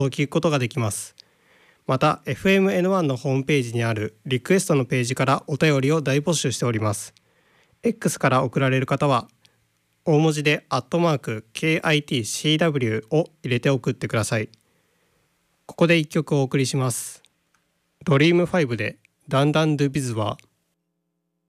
を聞くことができます。また FMN1 のホームページにあるリクエストのページからお便りを大募集しております。 X から送られる方は大文字で@KITCW を入れて送ってください。ここで一曲お送りします。ドリーム5でダンダンドゥビズは